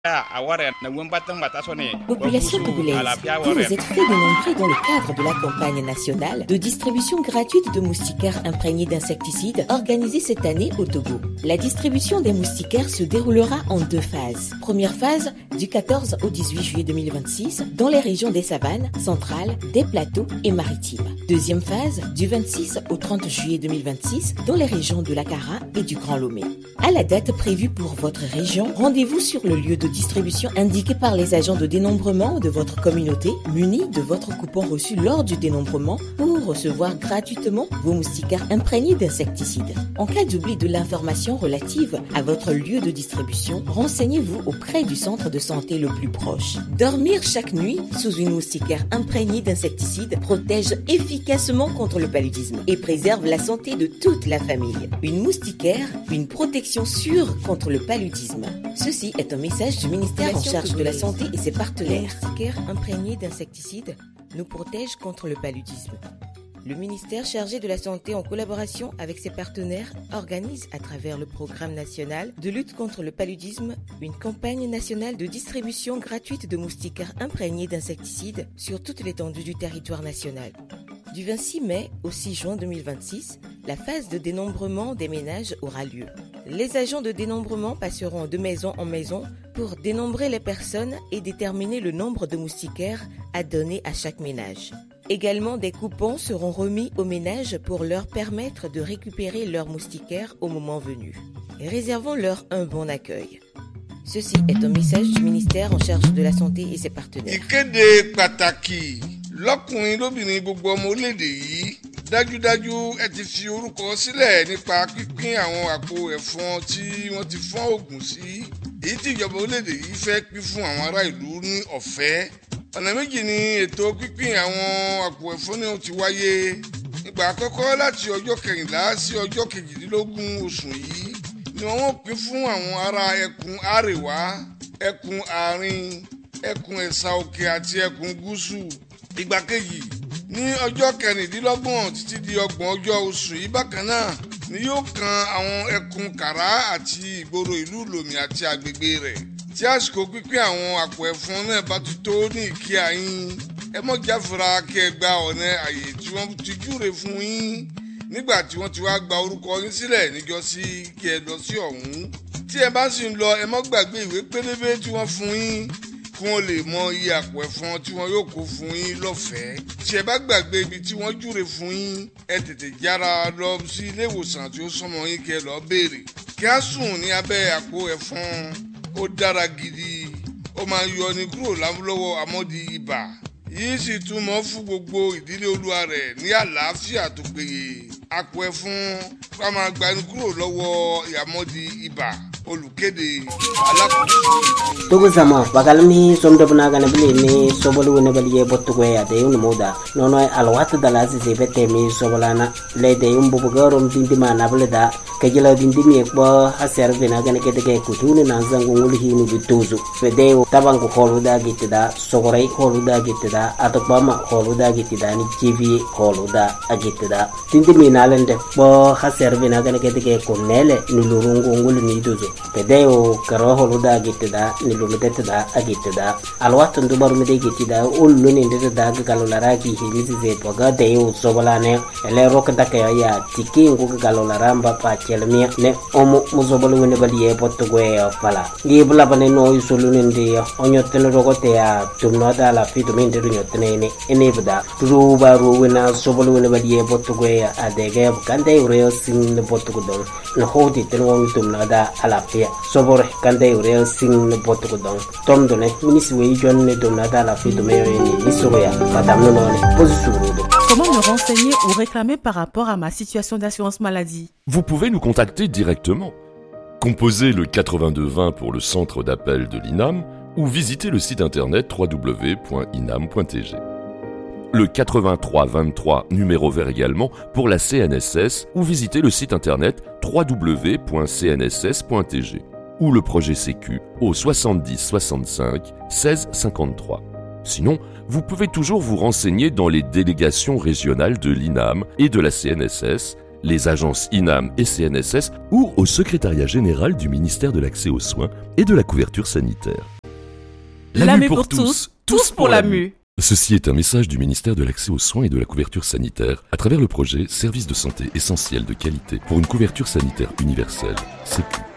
Population togolaise, vous vous êtes fait dénombrer dans le cadre de la campagne nationale de distribution gratuite de moustiquaires imprégnés d'insecticides organisée cette année au Togo. La distribution des moustiquaires se déroulera en 2 phases. Première phase, du 14 au 18 juillet 2026, dans les régions des savanes, centrales, des plateaux et maritimes. Deuxième phase, du 26 au 30 juillet 2026, dans les régions de l'Akara et du Grand Lomé. À la date prévue pour votre région, rendez-vous sur le lieu de distribution indiqué par les agents de dénombrement de votre communauté, munis de votre coupon reçu lors du dénombrement pour recevoir gratuitement vos moustiquaires imprégnés d'insecticides. En cas d'oubli de l'information relative à votre lieu de distribution, renseignez-vous auprès du centre de santé le plus proche. Dormir chaque nuit sous une moustiquaire imprégnée d'insecticides protège efficacement contre le paludisme et préserve la santé de toute la famille. Une moustiquaire, une protection sûre contre le paludisme. Ceci est un message du ministère en charge de la santé et ses partenaires. Les moustiquaires imprégnés d'insecticides nous protègent contre le paludisme. Le ministère chargé de la Santé, en collaboration avec ses partenaires, organise à travers le programme national de lutte contre le paludisme une campagne nationale de distribution gratuite de moustiquaires imprégnés d'insecticides sur toute l'étendue du territoire national. Du 26 mai au 6 juin 2026, la phase de dénombrement des ménages aura lieu. Les agents de dénombrement passeront de maison en maison pour dénombrer les personnes et déterminer le nombre de moustiquaires à donner à chaque ménage. Également, des coupons seront remis aux ménages pour leur permettre de récupérer leurs moustiquaires au moment venu. Réservons-leur un bon accueil. Ceci est un message du ministère en charge de la santé et ses partenaires. Ìkéde pàtàkì lọ́kùnrin lóbìnrin gbogbo ọmọ orílẹ̀-èdè yìí dájúdájú ẹ ti fi orúkọ sílẹ̀ nípa pínpín àwọn àpò ẹ̀fọn tí wọ́n ti fọ́n oògùn sí èyí tí ìjọba orílẹ̀-èdè yìí fẹ́ pín fún àwọn ará ìlú ní ọ̀fẹ́. Ọ̀nà méjì ni ètò pínpín àwọn àpò ẹ̀fọn náà ti wáyé. Ìgbà àkọ́kọ́ láti ọjọ́ 14 sí ọjọ́ 18 oṣù yìí ni wọ́n ó pín fún àwọn ará ẹkùn àríwá, ẹkùn àárín, ẹkùn ẹ̀sà òkè àti ẹkùn gúúsù. Ìgbà kejì ní ọjọ́ 16 títí di 30 ọjọ́ oṣù yìí bákan náà ni yóò kan àwọn ẹkùn kàrá àti ìgboro ìlú lòmì àti agbègbè rẹ̀. Tí àsìkò pínpín àwọn àpò ẹ̀fọn náà bá ti tó ní ìkí àyín, ẹ mọ́ jáfara kí ẹ gba ọ̀nà àyè tí wọ́n ti júre fún yín nígbà tí wọ́n ti wá gba orúkọ yín sílẹ̀ níjọ́sí kí ẹ lọ sí ọ̀hún. Tí ẹ bá sì ń lọ, ẹ mọ́ gbàgbé ìwé pélébé tí wọ́n fún yín kí wọ́n lè mọ iye àpò ẹ̀fọn tí wọ́n yóò kó fún yín lọ́fẹ̀ẹ́. Tí ẹ bá gbàgbé ibi tí wọ́n júre fún yín, ẹ tètè jára lọ sí ilé ìwòsàn tí ó súnmọ́ yín kí ẹ lọ béèrè. Kí á sùn ní abẹ́ àpò ẹ̀fọn ó dára gidi, ó máa ń yọni kúrò lọ́wọ́ àmọ́dí ibà. Yìí sì túmọ̀ fún gbogbo ìdílé olúwa rẹ̀ ní àlàáfíà tó péye. Àpò ẹ̀fọn ká máa gbani kúrò lọ́wọ́ ìyàmọ́dí ibà. Olùkéde alákòóso. Togo zama bagalmi somdo bunaga na bili ni sobolu ne bali ye botto ya de un moda nono alwat dala se bete mi sobolana le de un bubugarom dindi mana bulda kejela dindi mi ko haser bina ga ne kede ke kutuni na zangu ngul hinu bituzu fede tabangu holuda gitida sogorai holuda gitida atokbama holuda gitida ni tv holuda agitida dindi mi nalende bo haser bina ga ne kede ke kunele ni lurungu ngul ni tuzu pedeo karo holuda gitida ni lumiteda agitida alwatun dubar mi de gitida ullu ni de da galolara ki hibisi ze toga de sobolane ele rok da ya tiki ngu galolara mba pa chelmi ne omo muzobolu ne baliye potto goe fala gi bula bane no isulu ne de onyoten rogote ya tumno da la fitu min de nyotene ne ene bda ruba ruwena sobolu ne baliye potto goe adege kande ureo sin ne potto godon no hodi ten won tumno da alafia sobore kande ureo sin ne potto godon tom done minisi we jonne tumno da la fitu me ni isoya patamno no posisurudo. Comment me renseigner ou réclamer par rapport à ma situation d'assurance maladie? Vous pouvez nous contacter directement. Composez le 8220 pour le centre d'appel de l'INAM ou visitez le site internet www.inam.tg. Le 8323 numéro vert également pour la CNSS ou visitez le site internet www.cnss.tg ou le projet Sécu au 70 65 16 53. Sinon, vous pouvez toujours vous renseigner dans les délégations régionales de l'INAM et de la CNSS les agences INAM et CNSS ou au secrétariat général du ministère de l'Accès aux soins et de la couverture sanitaire. La mue pour tous, tous pour la mue. Ceci est un message du ministère de l'Accès aux soins et de la couverture sanitaire à travers le projet Services de santé essentiels de qualité pour une couverture sanitaire universelle, Sécu.